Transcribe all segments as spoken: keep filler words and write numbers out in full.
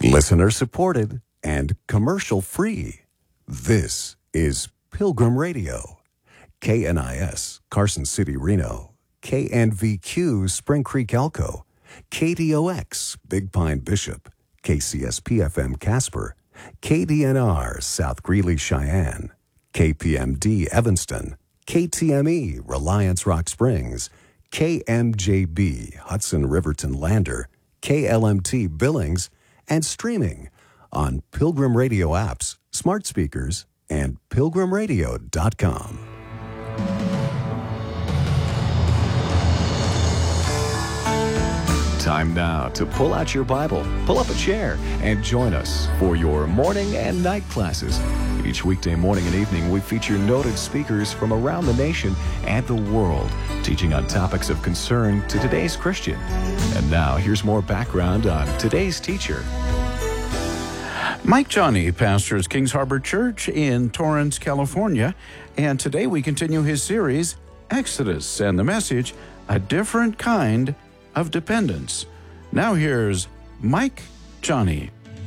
Listener supported and commercial free. This is Pilgrim Radio. K N I S, Carson City, Reno. K N V Q, Spring Creek, Elko. K D O X, Big Pine, Bishop. K C S P F M, Casper. K D N R, South Greeley, Cheyenne. K P M D, Evanston. K T M E, Reliance, Rock Springs. K M J B, Hudson, Riverton, Lander. K L M T, Billings. And streaming on Pilgrim Radio apps, smart speakers, and pilgrim radio dot com. Time now to pull out your Bible, pull up a chair, and join us for your morning and night classes. Each weekday morning and evening, we feature noted speakers from around the nation and the world, teaching on topics of concern to today's Christian. And now, here's more background on today's teacher. Mike Johnny pastors Kings Harbor Church in Torrance, California, and today we continue his series, Exodus, and the message, A Different Kind of Dependence. Now here's Mike Johnny.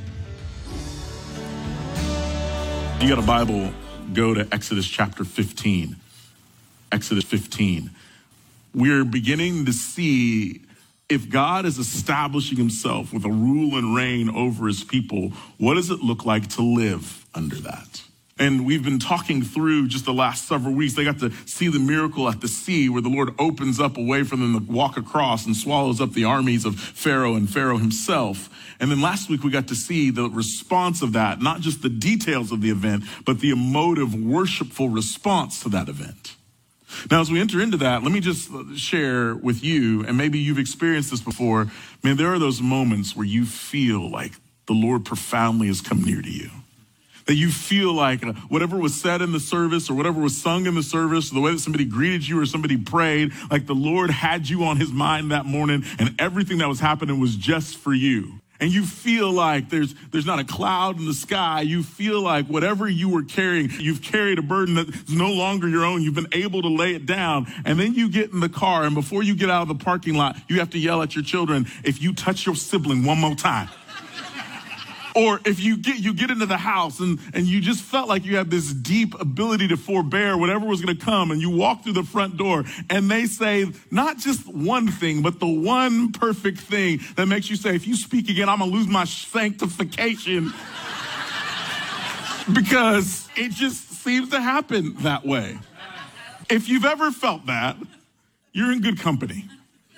You got a Bible, go to Exodus chapter fifteen. Exodus fifteen. We're beginning to see if God is establishing himself with a rule and reign over his people, what does it look like to live under that? And we've been talking through just the last several weeks. They got to see the miracle at the sea where the Lord opens up a way for them to walk across and swallows up the armies of Pharaoh and Pharaoh himself. And then last week we got to see the response of that, not just the details of the event, but the emotive, worshipful response to that event. Now, as we enter into that, let me just share with you, and maybe you've experienced this before, man, there are those moments where you feel like the Lord profoundly has come near to you. That you feel like whatever was said in the service or whatever was sung in the service, or the way that somebody greeted you or somebody prayed, like the Lord had you on his mind that morning and everything that was happening was just for you. And you feel like there's there's not a cloud in the sky. You feel like whatever you were carrying, you've carried a burden that's no longer your own. You've been able to lay it down. And then you get in the car, and before you get out of the parking lot, you have to yell at your children, if you touch your sibling one more time. Or if you get you get into the house and, and you just felt like you had this deep ability to forbear whatever was going to come, and you walk through the front door and they say not just one thing, but the one perfect thing that makes you say, if you speak again, I'm going to lose my sanctification. Because it just seems to happen that way. If you've ever felt that, you're in good company.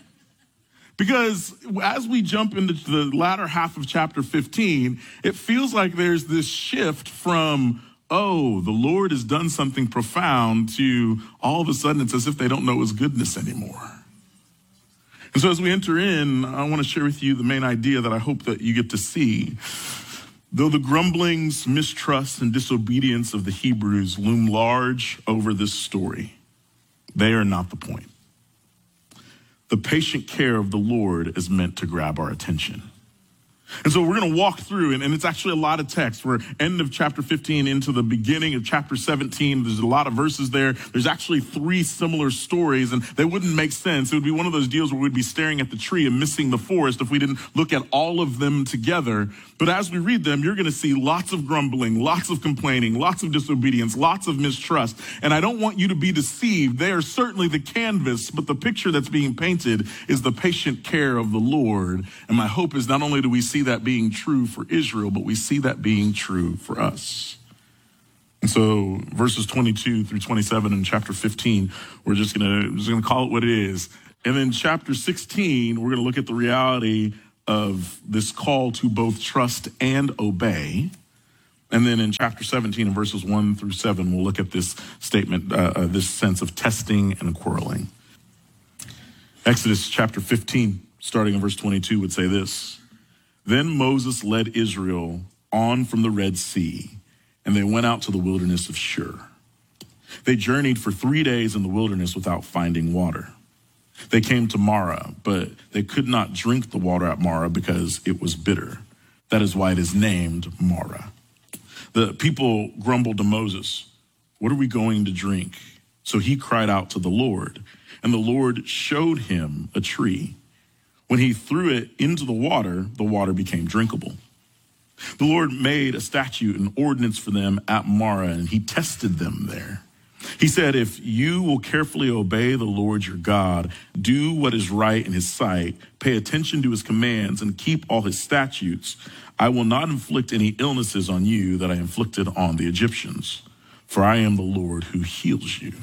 Because as we jump into the latter half of chapter fifteen, it feels like there's this shift from, oh, the Lord has done something profound, to all of a sudden it's as if they don't know his goodness anymore. And so as we enter in, I want to share with you the main idea that I hope that you get to see. Though the grumblings, mistrust, and disobedience of the Hebrews loom large over this story, they are not the point. The patient care of the Lord is meant to grab our attention. And so we're going to walk through, and, and it's actually a lot of text. We're end of chapter fifteen into the beginning of chapter seventeen. There's a lot of verses there. There's actually three similar stories, and they wouldn't make sense. It would be one of those deals where we'd be staring at the tree and missing the forest if we didn't look at all of them together. But as we read them, you're going to see lots of grumbling, lots of complaining, lots of disobedience, lots of mistrust. And I don't want you to be deceived. They are certainly the canvas, but the picture that's being painted is the patient care of the Lord. And my hope is not only do we see that being true for Israel, but we see that being true for us. And so verses twenty-two through twenty-seven in chapter fifteen, we're just gonna just gonna call it what it is. And then chapter sixteen, we're gonna look at the reality of this call to both trust and obey. And then in chapter seventeen, in verses one through seven, we'll look at this statement, uh, uh, this sense of testing and quarreling. Exodus chapter fifteen, starting in verse twenty-two, would say this: Then Moses led Israel on from the Red Sea, and they went out to the wilderness of Shur. They journeyed for three days in the wilderness without finding water. They came to Marah, but they could not drink the water at Marah because it was bitter. That is why it is named Marah. The people grumbled to Moses, "What are we going to drink?" So he cried out to the Lord, and the Lord showed him a tree. When he threw it into the water, the water became drinkable. The Lord made a statute, an ordinance for them at Marah, and he tested them there. He said, if you will carefully obey the Lord your God, do what is right in his sight, pay attention to his commands, and keep all his statutes, I will not inflict any illnesses on you that I inflicted on the Egyptians, for I am the Lord who heals you.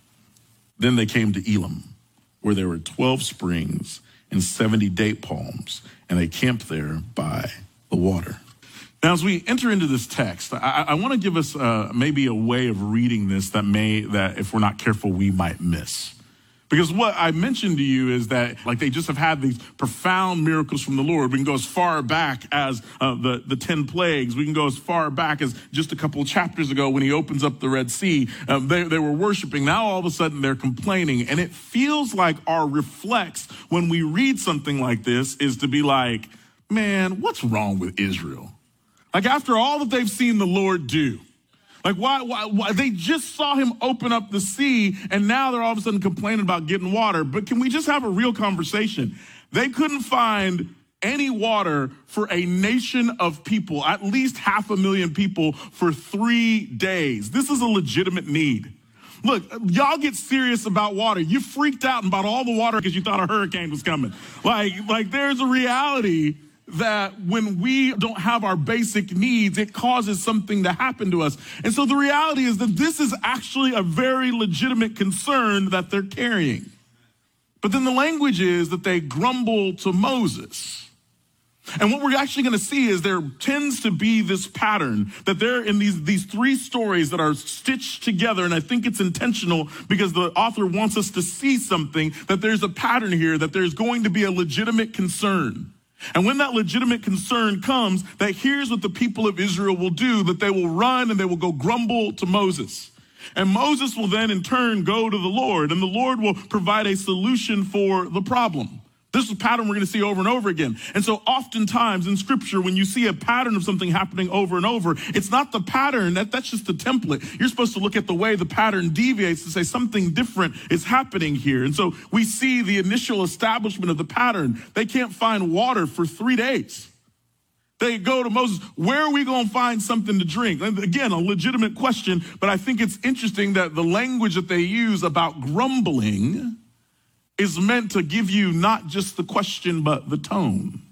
Then they came to Elim, where there were twelve springs and seventy date palms, and they camped there by the water. Now, as we enter into this text, I, I want to give us uh, maybe a way of reading this that may, that if we're not careful, we might miss. Because what I mentioned to you is that, like, they just have had these profound miracles from the Lord. We can go as far back as uh, the, the ten plagues. We can go as far back as just a couple of chapters ago when he opens up the Red Sea. Uh, they, they were worshiping. Now, all of a sudden, they're complaining. And it feels like our reflex when we read something like this is to be like, man, what's wrong with Israel? Like, after all that they've seen the Lord do, like, why, why, why, they just saw him open up the sea, and now they're all of a sudden complaining about getting water. But can we just have a real conversation? They couldn't find any water for a nation of people, at least half a million people, for three days. This is a legitimate need. Look, y'all get serious about water. You freaked out about all the water because you thought a hurricane was coming. Like, like there's a reality that when we don't have our basic needs, it causes something to happen to us. And so the reality is that this is actually a very legitimate concern that they're carrying. But then the language is that they grumble to Moses. And what we're actually going to see is there tends to be this pattern that there in these, these three stories that are stitched together. And I think it's intentional because the author wants us to see something, that there's a pattern here, that there's going to be a legitimate concern. And when that legitimate concern comes, that here's what the people of Israel will do, that they will run and they will go grumble to Moses. And Moses will then in turn go to the Lord, and the Lord will provide a solution for the problem. This is a pattern we're going to see over and over again. And so oftentimes in scripture, when you see a pattern of something happening over and over, it's not the pattern, that, that's just the template. You're supposed to look at the way the pattern deviates to say something different is happening here. And so we see the initial establishment of the pattern. They can't find water for three days. They go to Moses, where are we going to find something to drink? And again, a legitimate question, but I think it's interesting that the language that they use about grumbling is meant to give you not just the question, but the tone.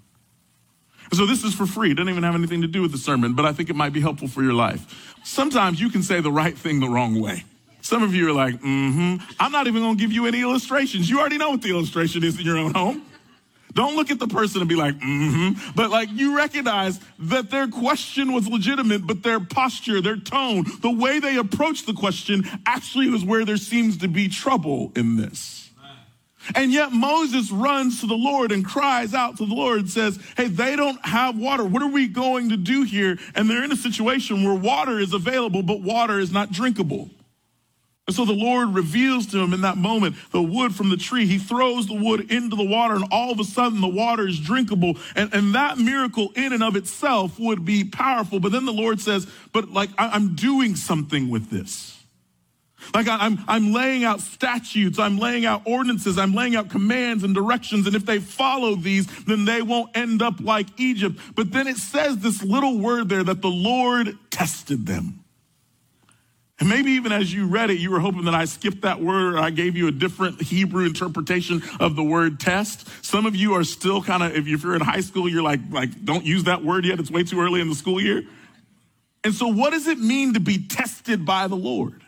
So this is for free. It doesn't even have anything to do with the sermon, but I think it might be helpful for your life. Sometimes you can say the right thing the wrong way. Some of you are like, mm-hmm. I'm not even going to give you any illustrations. You already know what the illustration is in your own home. Don't look at the person and be like, mm-hmm. But like you recognize that their question was legitimate, but their posture, their tone, the way they approached the question actually was where there seems to be trouble in this. And yet Moses runs to the Lord and cries out to the Lord and says, hey, they don't have water. What are we going to do here? And they're in a situation where water is available, but water is not drinkable. And so the Lord reveals to him in that moment the wood from the tree. He throws the wood into the water, and all of a sudden the water is drinkable. And, and that miracle in and of itself would be powerful. But then the Lord says, but like I, I'm doing something with this. Like I'm, I'm laying out statutes, I'm laying out ordinances, I'm laying out commands and directions. And if they follow these, then they won't end up like Egypt. But then it says this little word there that the Lord tested them. And maybe even as you read it, you were hoping that I skipped that word or I gave you a different Hebrew interpretation of the word test. Some of you are still kind of, if you're in high school, you're like, like, don't use that word yet. It's way too early in the school year. And so what does it mean to be tested by the Lord?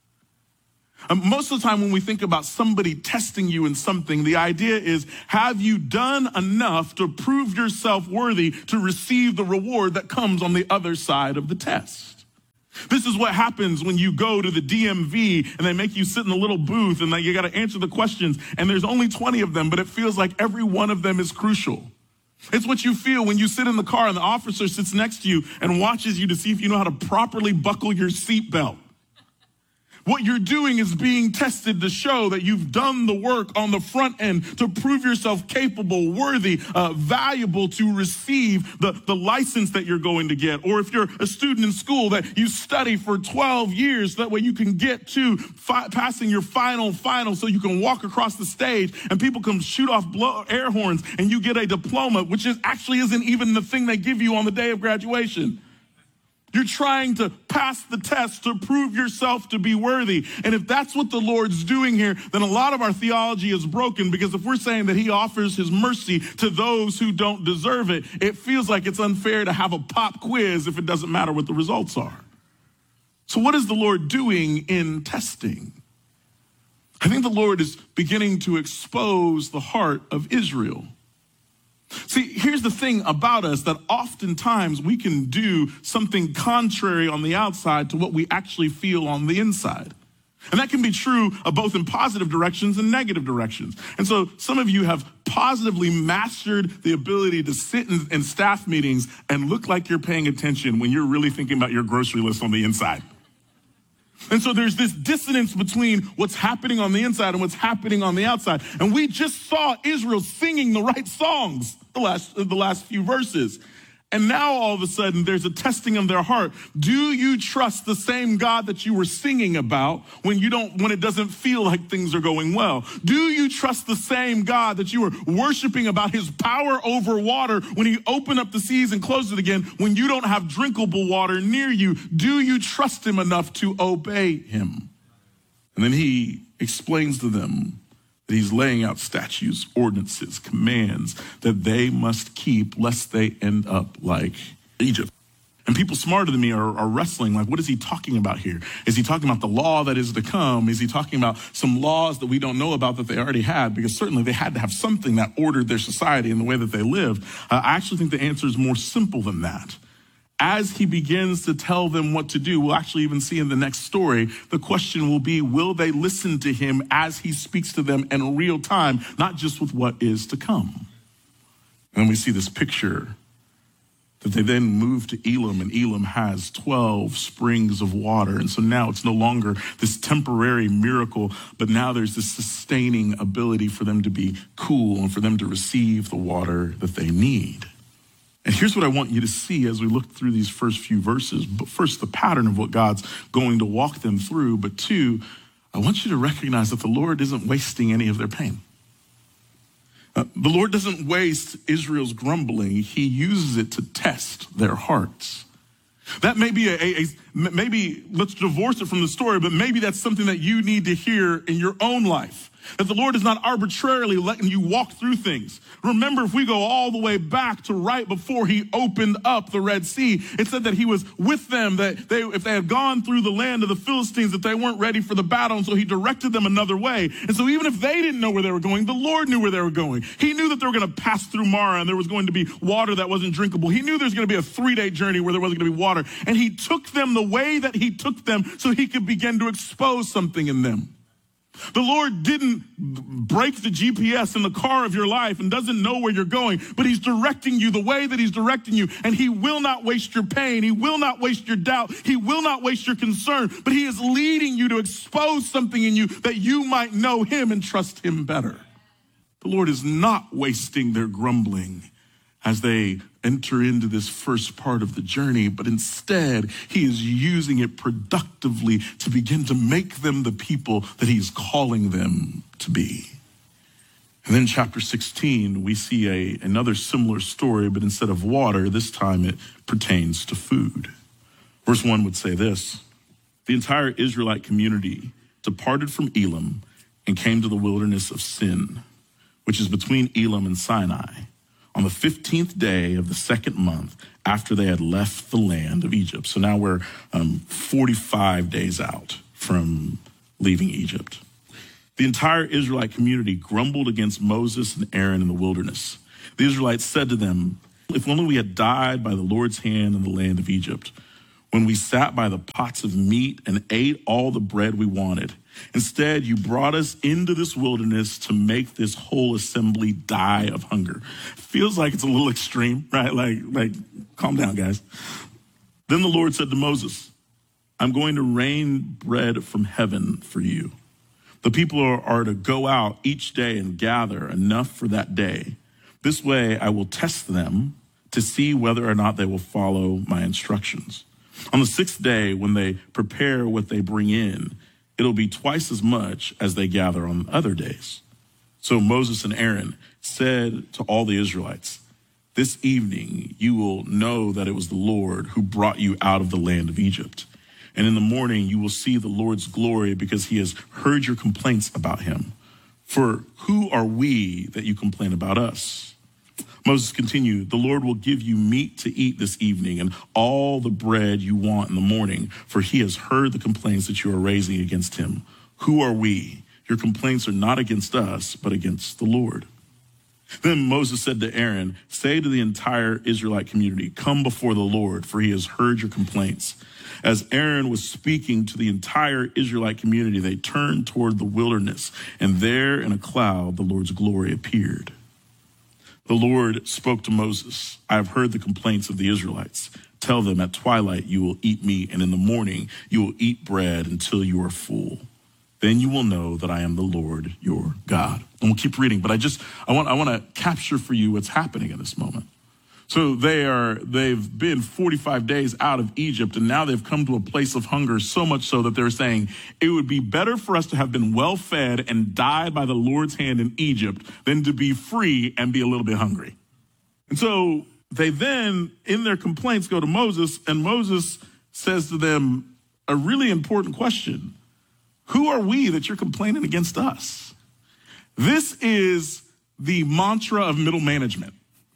Um, most of the time when we think about somebody testing you in something, the idea is, have you done enough to prove yourself worthy to receive the reward that comes on the other side of the test? This is what happens when you go to the D M V and they make you sit in a little booth and like you got to answer the questions, and there's only twenty of them, but it feels like every one of them is crucial. It's what you feel when you sit in the car and the officer sits next to you and watches you to see if you know how to properly buckle your seatbelt. What you're doing is being tested to show that you've done the work on the front end to prove yourself capable, worthy, uh, valuable to receive the, the license that you're going to get. Or if you're a student in school, that you study for twelve years, that way you can get to fi- passing your final final so you can walk across the stage and people can shoot off blow- air horns and you get a diploma, which is actually isn't even the thing they give you on the day of graduation. You're trying to pass the test to prove yourself to be worthy. And if that's what the Lord's doing here, then a lot of our theology is broken, because if we're saying that he offers his mercy to those who don't deserve it, it feels like it's unfair to have a pop quiz if it doesn't matter what the results are. So what is the Lord doing in testing? I think the Lord is beginning to expose the heart of Israel. See, here's the thing about us, that oftentimes we can do something contrary on the outside to what we actually feel on the inside. And that can be true of both in positive directions and negative directions. And so some of you have positively mastered the ability to sit in, in staff meetings and look like you're paying attention when you're really thinking about your grocery list on the inside. And so there's this dissonance between what's happening on the inside and what's happening on the outside. And we just saw Israel singing the right songs the last, the last few verses. And now all of a sudden there's a testing of their heart. Do you trust the same God that you were singing about when you don't, when it doesn't feel like things are going well? Do you trust the same God that you were worshiping about his power over water when he opened up the seas and closed it again when you don't have drinkable water near you? Do you trust him enough to obey him? And then he explains to them that he's laying out statutes, ordinances, commands that they must keep lest they end up like Egypt. And people smarter than me are, are wrestling, like, what is he talking about here? Is he talking about the law that is to come? Is he talking about some laws that we don't know about that they already had? Because certainly they had to have something that ordered their society and the way that they lived. Uh, I actually think the answer is more simple than that. As he begins to tell them what to do, we'll actually even see in the next story, the question will be, will they listen to him as he speaks to them in real time, not just with what is to come? And we see this picture that they then move to Elim, and Elim has twelve springs of water. And so now it's no longer this temporary miracle, but now there's this sustaining ability for them to be cool and for them to receive the water that they need. And here's what I want you to see as we look through these first few verses. But first, the pattern of what God's going to walk them through. But two, I want you to recognize that the Lord isn't wasting any of their pain. Uh, the Lord doesn't waste Israel's grumbling. He uses it to test their hearts. That may be a, a, a, maybe let's divorce it from the story, but maybe that's something that you need to hear in your own life. That the Lord is not arbitrarily letting you walk through things. Remember, if we go all the way back to right before he opened up the Red Sea, it said that he was with them, that they, if they had gone through the land of the Philistines, that they weren't ready for the battle, and so he directed them another way. And so even if they didn't know where they were going, the Lord knew where they were going. He knew that they were going to pass through Mara, and there was going to be water that wasn't drinkable. He knew there was going to be a three-day journey where there wasn't going to be water. And he took them the way that he took them so he could begin to expose something in them. The Lord didn't break the G P S in the car of your life and doesn't know where you're going, but he's directing you the way that he's directing you, and he will not waste your pain. He will not waste your doubt. He will not waste your concern, but he is leading you to expose something in you that you might know him and trust him better. The Lord is not wasting their grumbling as they enter into this first part of the journey, but instead he is using it productively to begin to make them the people that he is calling them to be. And then chapter sixteen, we see a, another similar story, but instead of water, this time it pertains to food. Verse one would say this: the entire Israelite community departed from Elim and came to the wilderness of Sin, which is between Elim and Sinai, on the fifteenth day of the second month after they had left the land of Egypt. So now we're um, forty-five days out from leaving Egypt. The entire Israelite community grumbled against Moses and Aaron in the wilderness. The Israelites said to them, "If only we had died by the Lord's hand in the land of Egypt, when we sat by the pots of meat and ate all the bread we wanted. Instead, you brought us into this wilderness to make this whole assembly die of hunger." Feels like it's a little extreme, right? Like, like, calm down, guys. Then the Lord said to Moses, I'm going to rain bread from heaven for you. The people are, are to go out each day and gather enough for that day. This way I will test them to see whether or not they will follow my instructions. On the sixth day, when they prepare what they bring in, it'll be twice as much as they gather on other days. So Moses and Aaron said to all the Israelites, this evening you will know that it was the Lord who brought you out of the land of Egypt. And in the morning you will see the Lord's glory because he has heard your complaints about him. For who are we that you complain about us? Moses continued, the Lord will give you meat to eat this evening and all the bread you want in the morning, for he has heard the complaints that you are raising against him. Who are we? Your complaints are not against us, but against the Lord. Then Moses said to Aaron, say to the entire Israelite community, come before the Lord, for he has heard your complaints. As Aaron was speaking to the entire Israelite community, they turned toward the wilderness, and there in a cloud, the Lord's glory appeared. The Lord spoke to Moses, I have heard the complaints of the Israelites. Tell them at twilight you will eat meat, and in the morning you will eat bread until you are full. Then you will know that I am the Lord your God. And we'll keep reading, but I just, I want, I want to capture for you what's happening in this moment. So they are, they've been forty-five days out of Egypt, and now they've come to a place of hunger, so much so that they're saying, it would be better for us to have been well fed and died by the Lord's hand in Egypt than to be free and be a little bit hungry. And so they then, in their complaints, go to Moses, and Moses says to them a really important question. Who are we that you're complaining against us? This is the mantra of middle management.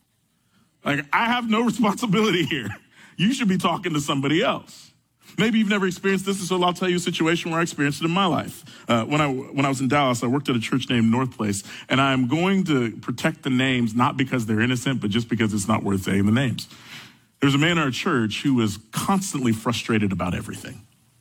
Like, I have no responsibility here. You should be talking to somebody else. Maybe you've never experienced this, so I'll tell you a situation where I experienced it in my life. Uh, when I when I was in Dallas, I worked at a church named North Place, and I'm going to protect the names, not because they're innocent, but just because it's not worth saying the names. There's a man in our church who was constantly frustrated about everything.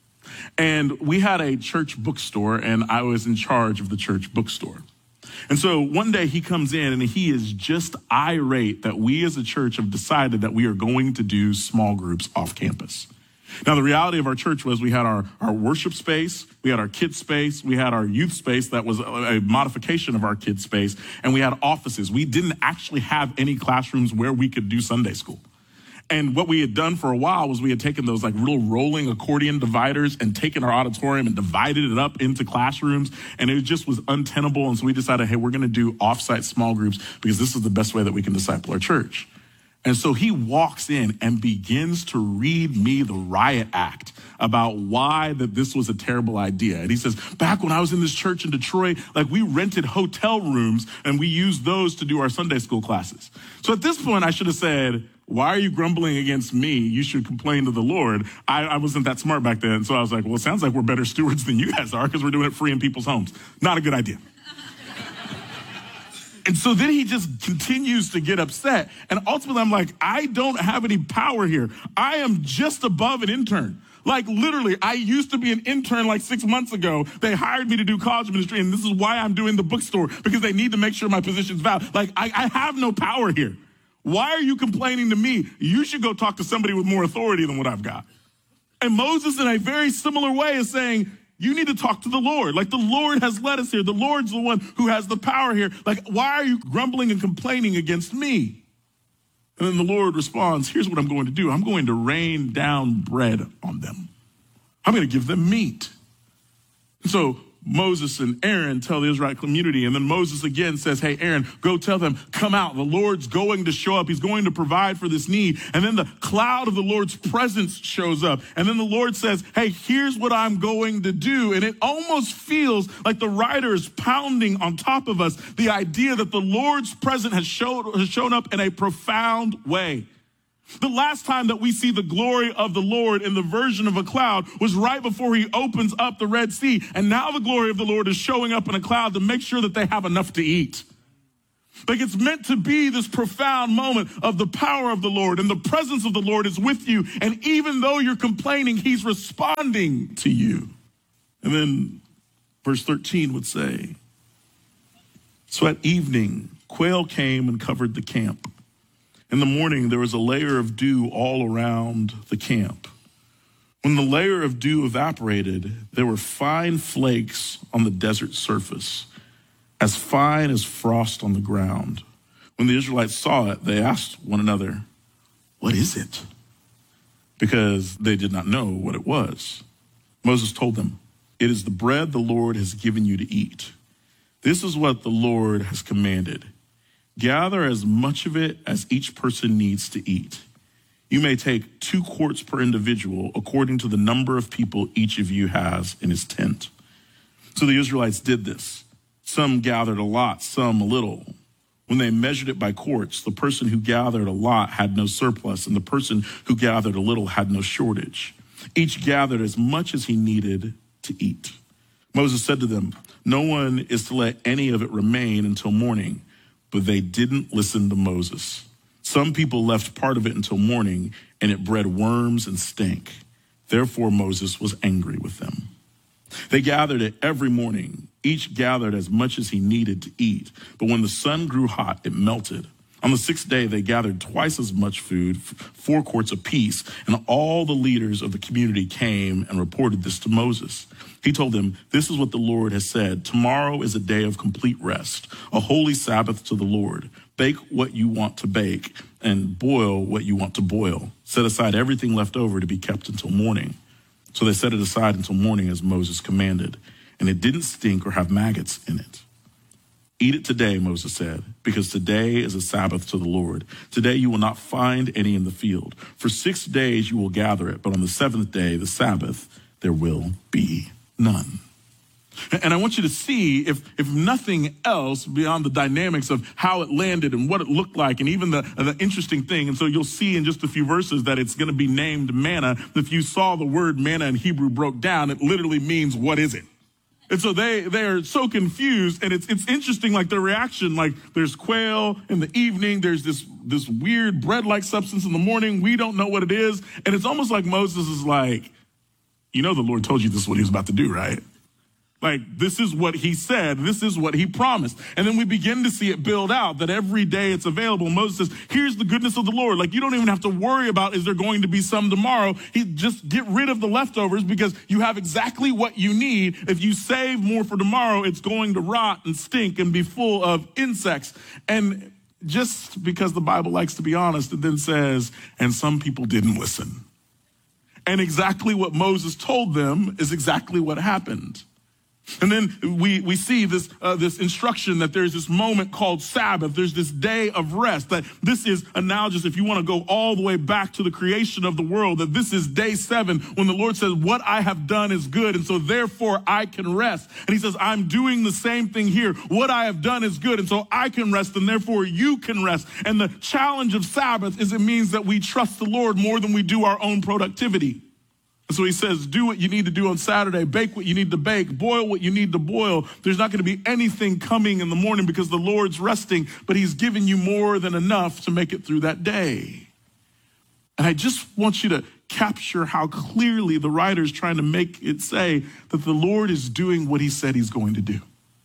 And we had a church bookstore, and I was in charge of the church bookstore. And so one day he comes in and he is just irate that we as a church have decided that we are going to do small groups off campus. Now, the reality of our church was we had our, our worship space, we had our kids space, we had our youth space that was a, a modification of our kids space, and we had offices. We didn't actually have any classrooms where we could do Sunday school. And what we had done for a while was we had taken those like real rolling accordion dividers and taken our auditorium and divided it up into classrooms. And it just was untenable. And so we decided, hey, we're going to do offsite small groups because this is the best way that we can disciple our church. And so he walks in and begins to read me the riot act about why that this was a terrible idea. And he says, back when I was in this church in Detroit, like we rented hotel rooms and we used those to do our Sunday school classes. So at this point, I should have said, why are you grumbling against me? You should complain to the Lord. I, I wasn't that smart back then. So I was like, well, it sounds like we're better stewards than you guys are because we're doing it free in people's homes. Not a good idea. And so then he just continues to get upset. And ultimately, I'm like, I don't have any power here. I am just above an intern. Like literally, I used to be an intern like six months ago. They hired me to do college ministry, and this is why I'm doing the bookstore, because they need to make sure my position's valid. Like, I, I have no power here. Why are you complaining to me? You should go talk to somebody with more authority than what I've got. And Moses, in a very similar way, is saying, you need to talk to the Lord. Like, the Lord has led us here. The Lord's the one who has the power here. Like, why are you grumbling and complaining against me? And then the Lord responds, here's what I'm going to do. I'm going to rain down bread on them. I'm going to give them meat. And so Moses and Aaron tell the Israelite community, and then Moses again says, hey, Aaron, go tell them, come out. The Lord's going to show up. He's going to provide for this need. And then the cloud of the Lord's presence shows up. And then the Lord says, hey, here's what I'm going to do. And it almost feels like the writer is pounding on top of us the idea that the Lord's presence has showed, has shown up in a profound way. The last time that we see the glory of the Lord in the version of a cloud was right before he opens up the Red Sea. And now the glory of the Lord is showing up in a cloud to make sure that they have enough to eat. Like, it's meant to be this profound moment of the power of the Lord, and the presence of the Lord is with you. And even though you're complaining, he's responding to you. And then verse thirteen would say, so at evening, quail came and covered the camp. In the morning, there was a layer of dew all around the camp. When the layer of dew evaporated, there were fine flakes on the desert surface, as fine as frost on the ground. When the Israelites saw it, they asked one another, "What is it?" Because they did not know what it was. Moses told them, "It is the bread the Lord has given you to eat. This is what the Lord has commanded. Gather as much of it as each person needs to eat. You may take two quarts per individual according to the number of people each of you has in his tent." So the Israelites did this. Some gathered a lot, some a little. When they measured it by quarts, the person who gathered a lot had no surplus, and the person who gathered a little had no shortage. Each gathered as much as he needed to eat. Moses said to them, "No one is to let any of it remain until morning." But they didn't listen to Moses. Some people left part of it until morning, and it bred worms and stank. Therefore Moses was angry with them. They gathered it every morning. Each gathered as much as he needed to eat. But when the sun grew hot, it melted. On the sixth day, they gathered twice as much food, four quarts apiece, and all the leaders of the community came and reported this to Moses. He told them, "This is what the Lord has said. Tomorrow is a day of complete rest, a holy Sabbath to the Lord. Bake what you want to bake and boil what you want to boil. Set aside everything left over to be kept until morning." So they set it aside until morning as Moses commanded, and it didn't stink or have maggots in it. "Eat it today," Moses said, "because today is a Sabbath to the Lord. Today you will not find any in the field. For six days you will gather it, but on the seventh day, the Sabbath, there will be none." And I want you to see, if if nothing else, beyond the dynamics of how it landed and what it looked like, and even the, the interesting thing, and so you'll see in just a few verses that it's going to be named manna. If you saw the word manna in Hebrew broke down, it literally means, what is it? And so they, they are so confused, and it's it's interesting, like their reaction, like there's quail in the evening, there's this this weird bread-like substance in the morning, we don't know what it is, and it's almost like Moses is like, you know the Lord told you this is what he was about to do, right? Like, this is what he said, this is what he promised. And then we begin to see it build out, that every day it's available. Moses says, here's the goodness of the Lord. Like, you don't even have to worry about, is there going to be some tomorrow? He just get rid of the leftovers, because you have exactly what you need. If you save more for tomorrow, it's going to rot and stink and be full of insects. And just because the Bible likes to be honest, it then says, and some people didn't listen. And exactly what Moses told them is exactly what happened. And then we, we see this, uh, this instruction that there's this moment called Sabbath. There's this day of rest, that this is analogous, if you want to go all the way back to the creation of the world, that this is day seven when the Lord says, what I have done is good, and so therefore I can rest. And he says, I'm doing the same thing here. What I have done is good, and so I can rest, and therefore you can rest. And the challenge of Sabbath is it means that we trust the Lord more than we do our own productivity. And so he says, do what you need to do on Saturday, bake what you need to bake, boil what you need to boil. There's not going to be anything coming in the morning because the Lord's resting, but he's given you more than enough to make it through that day. And I just want you to capture how clearly the writer's trying to make it say that the Lord is doing what he said he's going to do.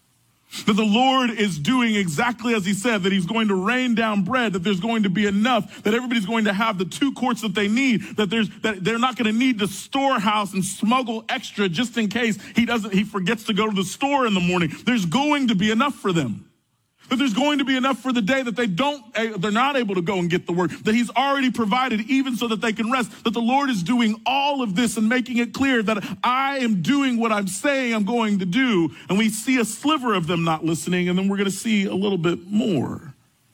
That the Lord is doing exactly as he said, that he's going to rain down bread, that there's going to be enough, that everybody's going to have the two quarts that they need, that there's that they're not going to need to storehouse and smuggle extra just in case he doesn't he forgets to go to the store in the morning. There's going to be enough for them. That there's going to be enough for the day that they don't, they're not able to go and get the work, that he's already provided even so that they can rest, that the Lord is doing all of this and making it clear that I am doing what I'm saying I'm going to do. And we see a sliver of them not listening, and then we're going to see a little bit more.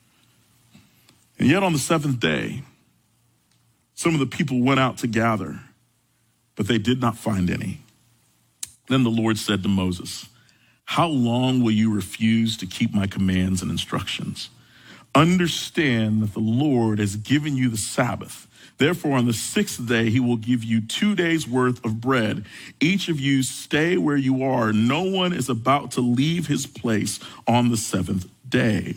And yet on the seventh day, some of the people went out to gather, but they did not find any. Then the Lord said to Moses, how long will you refuse to keep my commands and instructions? Understand that the Lord has given you the Sabbath. Therefore, on the sixth day, he will give you two days' worth of bread. Each of you stay where you are. No one is about to leave his place on the seventh day.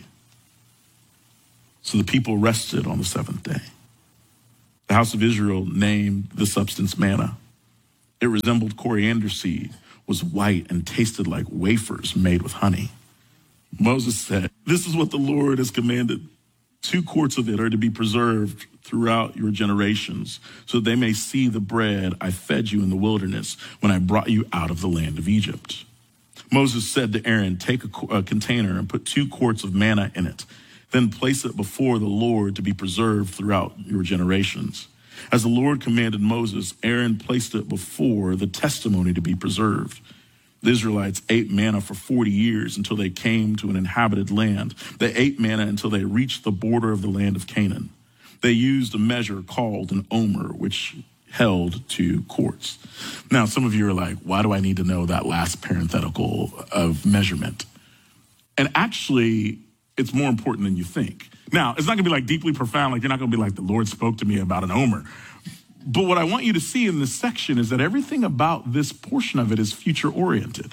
So the people rested on the seventh day. The house of Israel named the substance manna. It resembled coriander seed, was white, and tasted like wafers made with honey. Moses said, this is what the Lord has commanded. Two quarts of it are to be preserved throughout your generations, so that they may see the bread I fed you in the wilderness when I brought you out of the land of Egypt. Moses said to Aaron, take a, a container and put two quarts of manna in it. Then place it before the Lord to be preserved throughout your generations. As the Lord commanded Moses, Aaron placed it before the testimony to be preserved. The Israelites ate manna for forty years until they came to an inhabited land. They ate manna until they reached the border of the land of Canaan. They used a measure called an omer, which held two quarts. Now, some of you are like, why do I need to know that last parenthetical of measurement? And actually, it's more important than you think. Now, it's not going to be like deeply profound, like you're not going to be like, the Lord spoke to me about an omer. But what I want you to see in this section is that everything about this portion of it is future-oriented.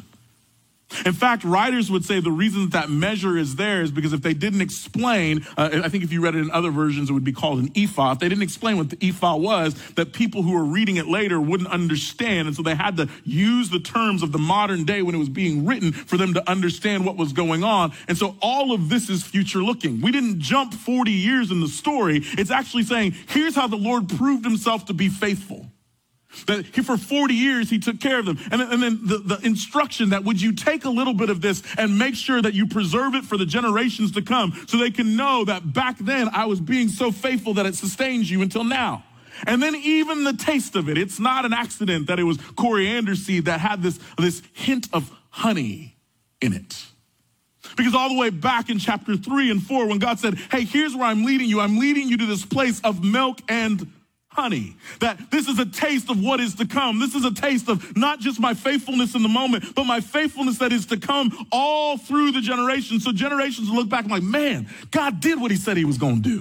In fact, writers would say the reason that that measure is there is because if they didn't explain, uh, I think if you read it in other versions, it would be called an ephah. If they didn't explain what the ephah was, that people who were reading it later wouldn't understand. And so they had to use the terms of the modern day when it was being written for them to understand what was going on. And so all of this is future looking. We didn't jump forty years in the story. It's actually saying, here's how the Lord proved himself to be faithful. That he, for forty years, he took care of them. And then, and then the, the instruction that would you take a little bit of this and make sure that you preserve it for the generations to come so they can know that back then I was being so faithful that it sustains you until now. And then even the taste of it, it's not an accident that it was coriander seed that had this, this hint of honey in it. Because all the way back in chapter three and four, when God said, hey, here's where I'm leading you. I'm leading you to this place of milk and honey, that this is a taste of what is to come. This is a taste of not just my faithfulness in the moment, but my faithfulness that is to come all through the generations. So generations will look back and like, man, God did what he said he was going to do.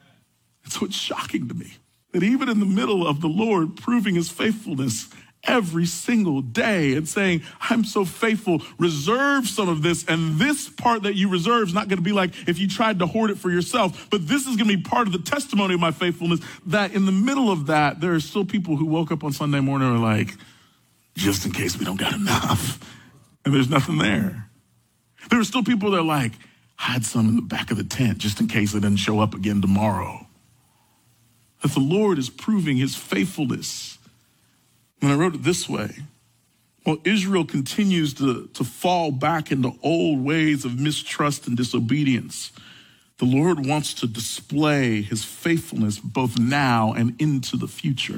And so it's shocking to me that even in the middle of the Lord proving his faithfulness every single day and saying, I'm so faithful, reserve some of this. And this part that you reserve is not going to be like if you tried to hoard it for yourself, but this is going to be part of the testimony of my faithfulness, that in the middle of that, there are still people who woke up on Sunday morning and are like, just in case we don't got enough. And there's nothing there. There are still people that are like, hide some in the back of the tent just in case it doesn't show up again tomorrow. That the Lord is proving his faithfulness. And I wrote it this way: while Israel continues to, to fall back into old ways of mistrust and disobedience, the Lord wants to display his faithfulness both now and into the future.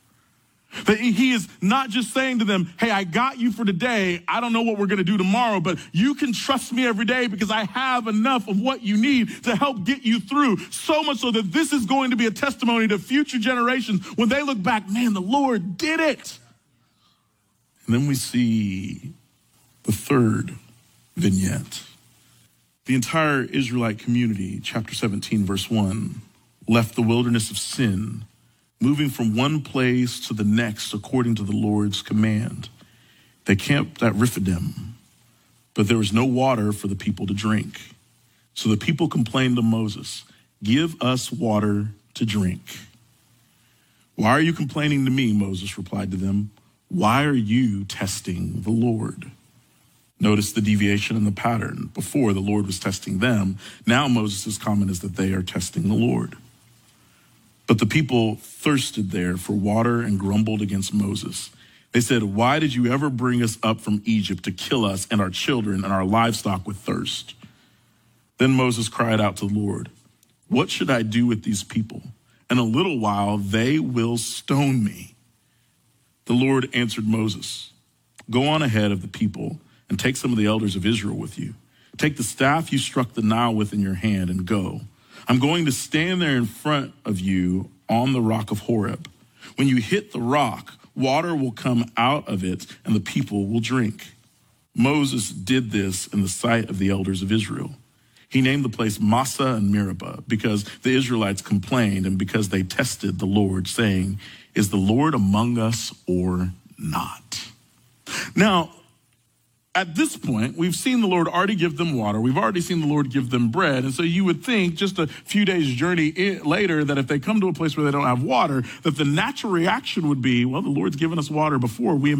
That he is not just saying to them, hey, I got you for today. I don't know what we're going to do tomorrow, but you can trust me every day because I have enough of what you need to help get you through. So much so that this is going to be a testimony to future generations when they look back, man, the Lord did it. And then we see the third vignette. The entire Israelite community, chapter seventeen, verse one, left the wilderness of sin, moving from one place to the next according to the Lord's command. They camped at Rephidim, but there was no water for the people to drink. So the people complained to Moses, give us water to drink. Why are you complaining to me? Moses replied to them. Why are you testing the Lord? Notice the deviation in the pattern. Before, the Lord was testing them. Now Moses' comment is that they are testing the Lord. But the people thirsted there for water and grumbled against Moses. They said, why did you ever bring us up from Egypt to kill us and our children and our livestock with thirst? Then Moses cried out to the Lord, what should I do with these people? In a little while, they will stone me. The Lord answered Moses, go on ahead of the people and take some of the elders of Israel with you. Take the staff you struck the Nile with in your hand and go. I'm going to stand there in front of you on the rock of Horeb. When you hit the rock, water will come out of it and the people will drink. Moses did this in the sight of the elders of Israel. He named the place Massah and Meribah because the Israelites complained and because they tested the Lord, saying, is the Lord among us or not? Now, at this point, we've seen the Lord already give them water. We've already seen the Lord give them bread. And so you would think just a few days journey later that if they come to a place where they don't have water, that the natural reaction would be, well, the Lord's given us water before. We